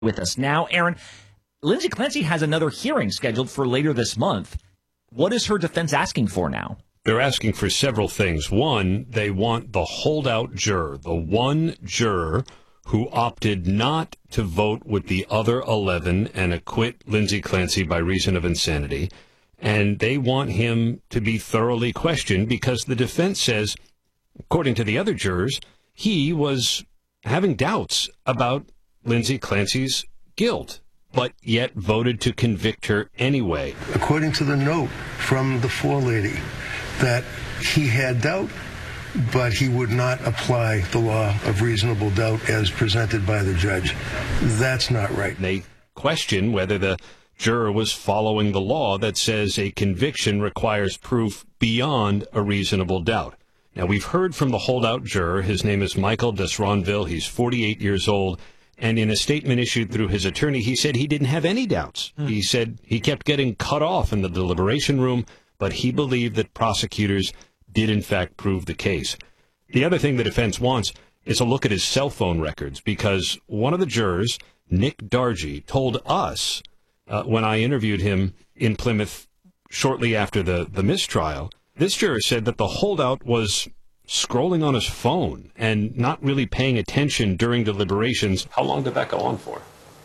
with us now. Aaron, Lindsay Clancy has another hearing scheduled for later this month. What is her defense asking for now? They're asking for several things. One, they want the holdout juror, the one juror who opted not to vote with the other 11 and acquit Lindsay Clancy by reason of insanity. And they want him to be thoroughly questioned because the defense says, according to the other jurors, he was having doubts about Lindsay Clancy's guilt, but yet voted to convict her anyway. According to the note from the forelady, that he had doubt, but he would not apply the law of reasonable doubt as presented by the judge. That's not right. They question whether the juror was following the law that says a conviction requires proof beyond a reasonable doubt. Now, we've heard from the holdout juror. His name is Michael Desronville. He's 48 years old. And in a statement issued through his attorney, he said he didn't have any doubts. He said he kept getting cut off in the deliberation room, but he believed that prosecutors did, in fact, prove the case. The other thing the defense wants is a look at his cell phone records, because one of the jurors, Nick Dargy, told us when I interviewed him in Plymouth shortly after the mistrial, this juror said that the holdout was scrolling on his phone and not really paying attention during deliberations. How long did that go on for?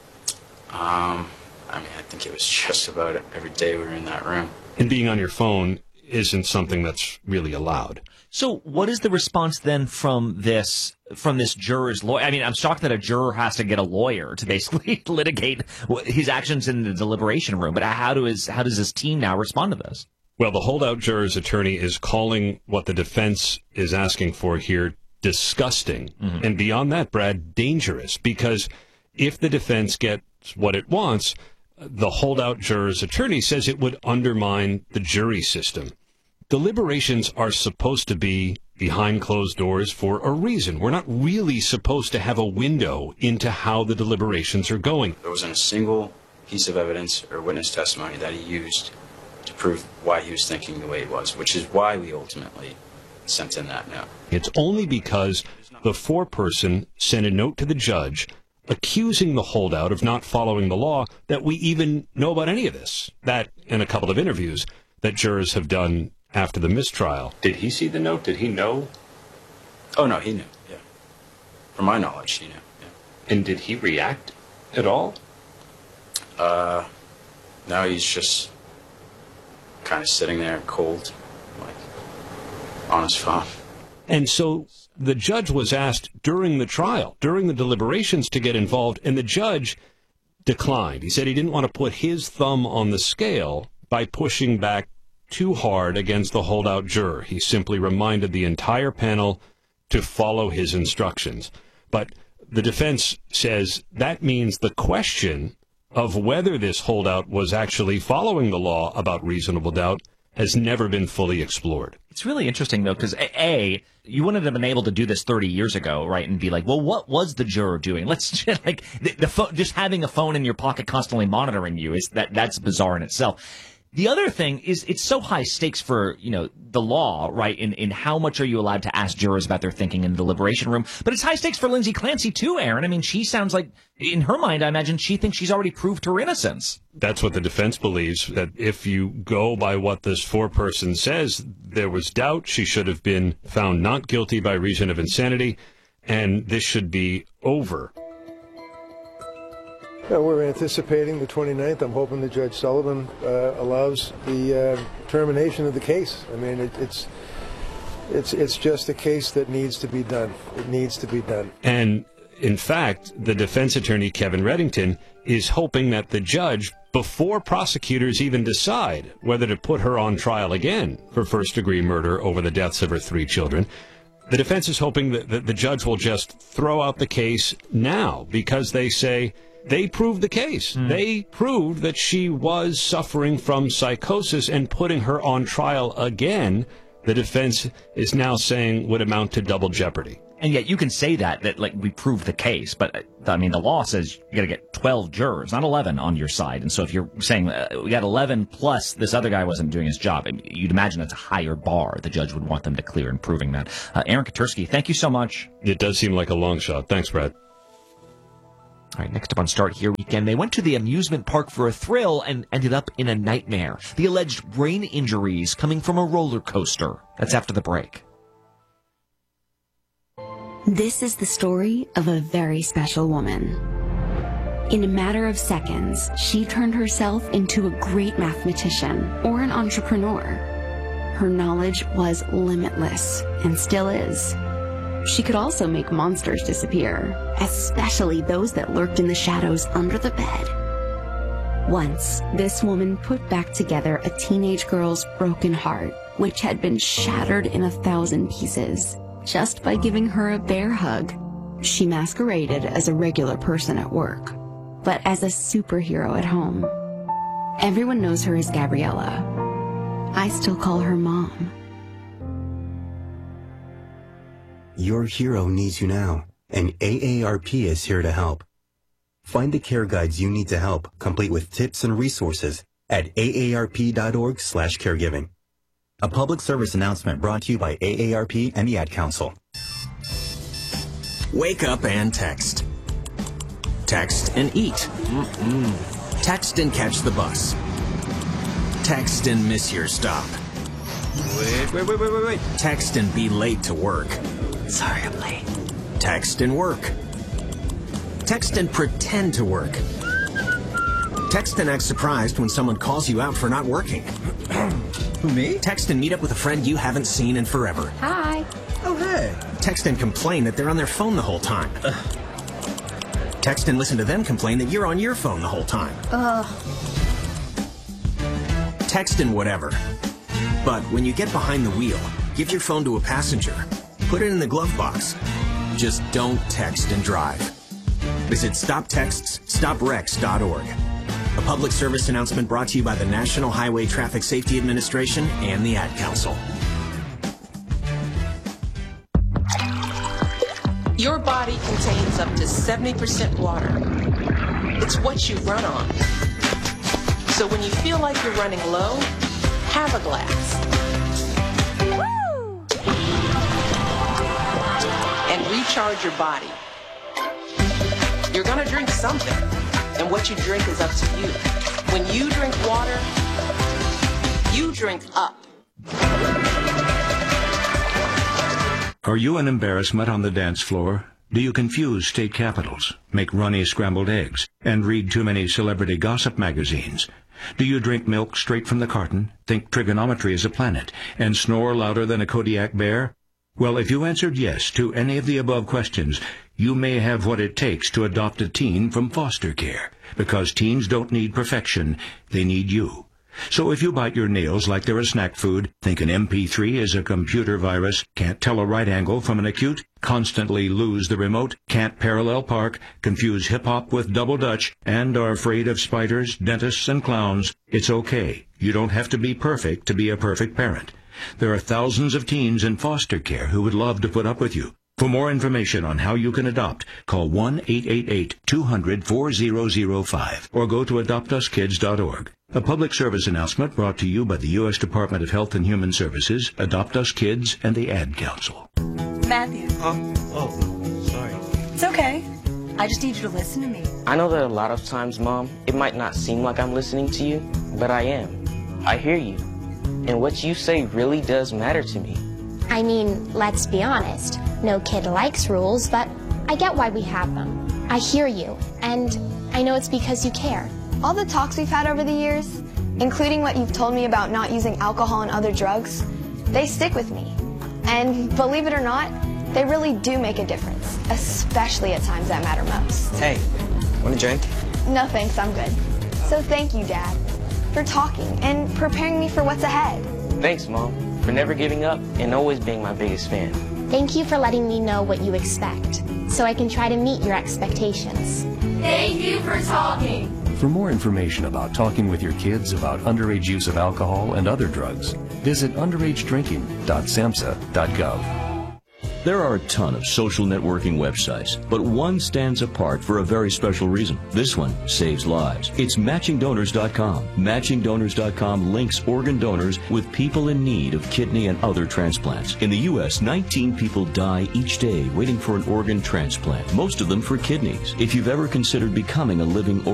I think it was just about every day we were in that room. And being on your phone isn't something that's really allowed. So what is the response then from this juror's lawyer? I mean, I'm shocked that a juror has to get a lawyer to basically litigate his actions in the deliberation room. But how does his team now respond to this? Well, the holdout juror's attorney is calling what the defense is asking for here disgusting. Mm-hmm. And beyond that, Brad, dangerous. Because if the defense gets what it wants, the holdout juror's attorney says it would undermine the jury system. Deliberations are supposed to be behind closed doors for a reason. We're not really supposed to have a window into how the deliberations are going. There wasn't a single piece of evidence or witness testimony that he used to prove why he was thinking the way he was, which is why we ultimately sent in that note. It's only because the foreperson sent a note to the judge accusing the holdout of not following the law that we even know about any of this. That and a couple of interviews that jurors have done after the mistrial. Did he see the note? Did he know? Oh, no, he knew, yeah. From my knowledge, he knew, yeah. And did he react at all? No, he's just kind of sitting there cold, like, on his phone. And so the judge was asked during the trial, during the deliberations, to get involved, and the judge declined. He said he didn't want to put his thumb on the scale by pushing back too hard against the holdout juror. He simply reminded the entire panel to follow his instructions. But the defense says that means the question of whether this holdout was actually following the law about reasonable doubt has never been fully explored. It's really interesting, though, because, you wouldn't have been able to do this 30 years ago, right, and be like, well, what was the juror doing? Let's just, like, just having a phone in your pocket constantly monitoring you, that's bizarre in itself. The other thing is it's so high stakes for, the law, right, in how much are you allowed to ask jurors about their thinking in the deliberation room. But it's high stakes for Lindsay Clancy, too, Aaron. I mean, she sounds like, in her mind, I imagine she thinks she's already proved her innocence. That's what the defense believes, that if you go by what this foreperson says, there was doubt. She should have been found not guilty by reason of insanity, and this should be over. Yeah, we're anticipating the 29th. I'm hoping that Judge Sullivan allows the termination of the case. I mean, it's just a case that needs to be done. It needs to be done. And in fact, the defense attorney, Kevin Reddington, is hoping that the judge, before prosecutors even decide whether to put her on trial again for first-degree murder over the deaths of her 3 children, the defense is hoping that the judge will just throw out the case now because they say they proved the case. They proved that she was suffering from psychosis, and putting her on trial again, the defense is now saying would amount to double jeopardy. And yet you can say that like we proved the case, but I mean the law says you got to get 12 jurors, not 11 on your side. And so if you're saying we got 11 plus this other guy wasn't doing his job, you'd imagine that's a higher bar the judge would want them to clear in proving that. Aaron Katersky, thank you so much. It does seem like a long shot. Thanks, Brad. All right, next up on Start Here Weekend, they went to the amusement park for a thrill and ended up in a nightmare. The alleged brain injuries coming from a roller coaster. That's after the break. This is the story of a very special woman. In a matter of seconds, she turned herself into a great mathematician or an entrepreneur. Her knowledge was limitless and still is. She could also make monsters disappear, especially those that lurked in the shadows under the bed. Once, this woman put back together a teenage girl's broken heart, which had been shattered in 1,000 pieces, just by giving her a bear hug. She masqueraded as a regular person at work, but as a superhero at home. Everyone knows her as Gabriella. I still call her Mom. Your hero needs you now, and AARP is here to help. Find the care guides you need to help, complete with tips and resources at aarp.org/caregiving. A public service announcement brought to you by AARP and the Ad Council. Wake up and text. Text and eat. Text and catch the bus. Text and miss your stop. Wait. Text and be late to work. Sorry, I'm late. Text and work. Text and pretend to work. Text and act surprised when someone calls you out for not working. Who, me? Text and meet up with a friend you haven't seen in forever. Hi. Oh, hey. Text and complain that they're on their phone the whole time. Text and listen to them complain that you're on your phone the whole time. Text and whatever. But when you get behind the wheel, give your phone to a passenger. Put it in the glove box. Just don't text and drive. Visit StopTextsStopWrecks.org. A public service announcement brought to you by the National Highway Traffic Safety Administration and the Ad Council. Your body contains up to 70% water. It's what you run on. So when you feel like you're running low, have a glass. And recharge your body. You're gonna drink something, and what you drink is up to you. When you drink water, you drink up. Are you an embarrassment on the dance floor? Do you confuse state capitals, make runny scrambled eggs, and read too many celebrity gossip magazines? Do you drink milk straight from the carton, think trigonometry is a planet, and snore louder than a Kodiak bear? Well, if you answered yes to any of the above questions, you may have what it takes to adopt a teen from foster care, because teens don't need perfection, they need you. So if you bite your nails like they're a snack food, think an MP3 is a computer virus, can't tell a right angle from an acute, constantly lose the remote, can't parallel park, confuse hip-hop with double dutch, and are afraid of spiders, dentists, and clowns, it's okay. You don't have to be perfect to be a perfect parent. There are thousands of teens in foster care who would love to put up with you. For more information on how you can adopt, call 1-888-200-4005 or go to adoptuskids.org. A public service announcement brought to you by the U.S. Department of Health and Human Services, Adopt Us Kids, and the Ad Council. Matthew. Oh, sorry. It's okay. I just need you to listen to me. I know that a lot of times, Mom, it might not seem like I'm listening to you, but I am. I hear you. And what you say really does matter to me. I mean, let's be honest. No kid likes rules, but I get why we have them. I hear you, and I know it's because you care. All the talks we've had over the years, including what you've told me about not using alcohol and other drugs, they stick with me. And believe it or not, they really do make a difference, especially at times that matter most. Hey, want a drink? No thanks, I'm good. So thank you, Dad, for talking and preparing me for what's ahead. Thanks, Mom, for never giving up and always being my biggest fan. Thank you for letting me know what you expect, so I can try to meet your expectations. Thank you for talking. For more information about talking with your kids about underage use of alcohol and other drugs, visit underagedrinking.samhsa.gov. There are a ton of social networking websites, but one stands apart for a very special reason. This one saves lives. It's MatchingDonors.com. MatchingDonors.com links organ donors with people in need of kidney and other transplants. In the U.S., 19 people die each day waiting for an organ transplant, most of them for kidneys. If you've ever considered becoming a living organ